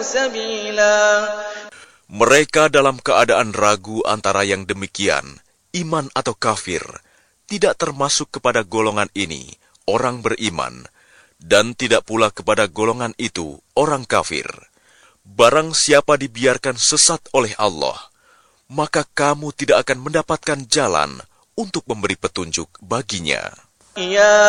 سبيلا. Mereka dalam keadaan ragu antara yang demikian, iman atau kafir, tidak termasuk kepada golongan ini, orang beriman, dan tidak pula kepada golongan itu, orang kafir. Barang siapa dibiarkan sesat oleh Allah, maka kamu tidak akan mendapatkan jalan untuk memberi petunjuk baginya. يا